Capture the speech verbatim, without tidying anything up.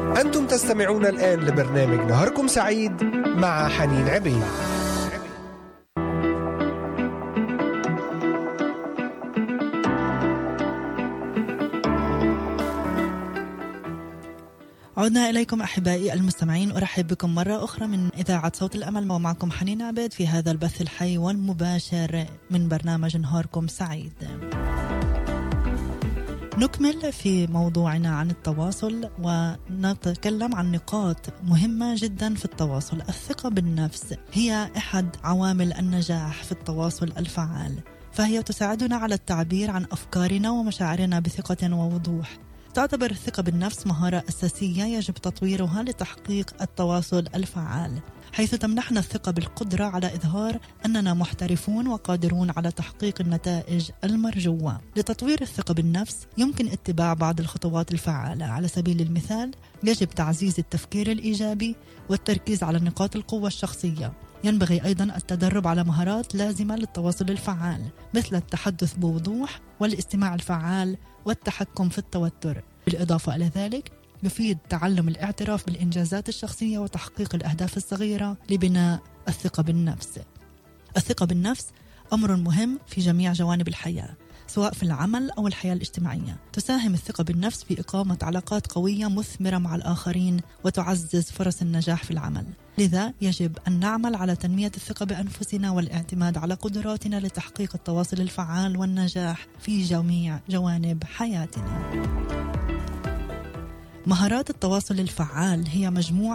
أنتم تستمعون الآن لبرنامج نهاركم سعيد مع حنين عبيد. عدنا إليكم أحبائي المستمعين، أرحب بكم مرة أخرى من إذاعة صوت الأمل، ومعكم حنين عبيد في هذا البث الحي والمباشر من برنامج نهاركم سعيد. نكمل في موضوعنا عن التواصل ونتكلم عن نقاط مهمة جدا في التواصل. الثقة بالنفس هي أحد عوامل النجاح في التواصل الفعال، فهي تساعدنا على التعبير عن أفكارنا ومشاعرنا بثقة ووضوح. تعتبر الثقة بالنفس مهارة أساسية يجب تطويرها لتحقيق التواصل الفعال، حيث تمنحنا الثقة بالقدرة على إظهار أننا محترفون وقادرون على تحقيق النتائج المرجوة. لتطوير الثقة بالنفس يمكن اتباع بعض الخطوات الفعالة. على سبيل المثال، يجب تعزيز التفكير الإيجابي والتركيز على نقاط القوة الشخصية. ينبغي أيضا التدرب على مهارات لازمة للتواصل الفعال، مثل التحدث بوضوح والاستماع الفعال والتحكم في التوتر. بالإضافة إلى ذلك، يفيد تعلم الاعتراف بالإنجازات الشخصية وتحقيق الأهداف الصغيرة لبناء الثقة بالنفس. الثقة بالنفس أمر مهم في جميع جوانب الحياة، سواء في العمل أو الحياة الاجتماعية. تساهم الثقة بالنفس في إقامة علاقات قوية مثمرة مع الآخرين وتعزز فرص النجاح في العمل. لذا يجب أن نعمل على تنمية الثقة بأنفسنا والاعتماد على قدراتنا لتحقيق التواصل الفعال والنجاح في جميع جوانب حياتنا. مهارات التواصل الفعال هي مجموعة